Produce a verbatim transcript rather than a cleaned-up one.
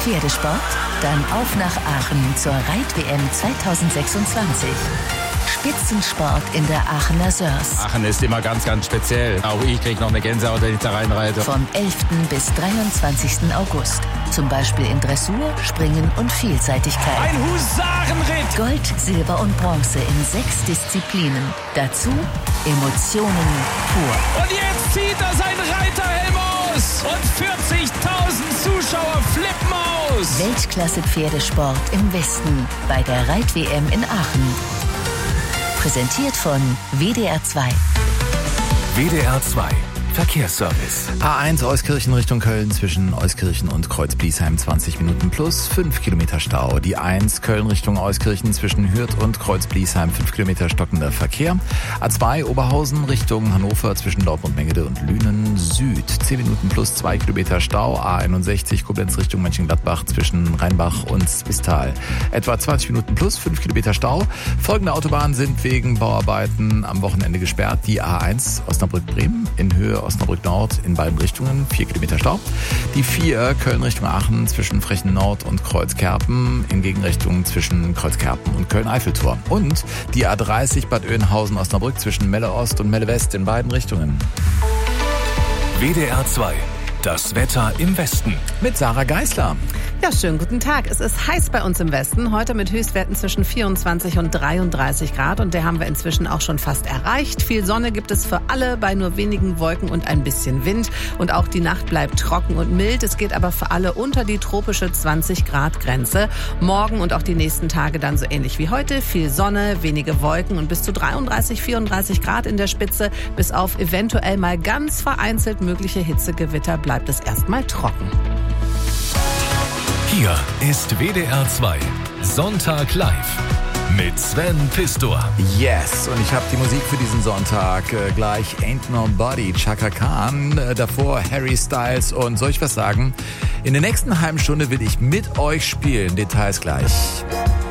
Pferdesport? Dann auf nach Aachen zur Reit-W M zwanzig sechsundzwanzig. Spitzensport in der Aachener Sörs. Aachen ist immer ganz, ganz speziell. Auch ich kriege noch eine Gänsehaut, wenn ich da reinreite. Vom elften bis dreiundzwanzigsten August. Zum Beispiel in Dressur, Springen und Vielseitigkeit. Ein Husarenritt! Gold, Silber und Bronze in sechs Disziplinen. Dazu Emotionen pur. Und jetzt zieht er seinen Reiterhelm aus! Und vierzigtausend Zuschauer flippen aus! Weltklasse-Pferdesport im Westen bei der Reit-W M in Aachen. Präsentiert von W D R zwei. W D R zwei Verkehrsservice. A eins Euskirchen Richtung Köln zwischen Euskirchen und Kreuz-Bliesheim zwanzig Minuten plus fünf Kilometer Stau. Die eins Köln Richtung Euskirchen zwischen Hürth und Kreuz-Bliesheim fünf Kilometer stockender Verkehr. A zwei Oberhausen Richtung Hannover zwischen Dortmund-Mengede und Lünen Süd zehn Minuten plus zwei Kilometer Stau. A einundsechzig Koblenz Richtung Mönchengladbach zwischen Rheinbach und Zwistal etwa zwanzig Minuten plus fünf Kilometer Stau. Folgende Autobahnen sind wegen Bauarbeiten am Wochenende gesperrt. Die A eins Osnabrück-Bremen in Höhe Osnabrück Nord in beiden Richtungen, vier Kilometer Stau. Die vier Köln Richtung Aachen zwischen Frechen Nord und Kreuzkerpen in Gegenrichtung zwischen Kreuzkerpen und Köln-Eiffeltor. Und die A dreißig Bad Oeynhausen Osnabrück zwischen Melle Ost und Melle West in beiden Richtungen. W D R zwei. Das Wetter im Westen. Mit Sarah Geisler. Ja, schönen guten Tag. Es ist heiß bei uns im Westen. Heute mit Höchstwerten zwischen vierundzwanzig und dreiunddreißig Grad. Und der haben wir inzwischen auch schon fast erreicht. Viel Sonne gibt es für alle bei nur wenigen Wolken und ein bisschen Wind. Und auch die Nacht bleibt trocken und mild. Es geht aber für alle unter die tropische zwanzig Grad Grenze. Morgen und auch die nächsten Tage dann so ähnlich wie heute. Viel Sonne, wenige Wolken und bis zu dreiunddreißig, vierunddreißig Grad in der Spitze. Bis auf eventuell mal ganz vereinzelt mögliche Hitzegewitter bleibt es erstmal trocken. Hier ist W D R zwei Sonntag live mit Sven Pistor. Yes, und ich habe die Musik für diesen Sonntag. Äh, gleich Ain't Nobody, Chaka Khan. Äh, davor Harry Styles. Und soll ich was sagen? In der nächsten halben Stunde will ich mit euch spielen. Details gleich.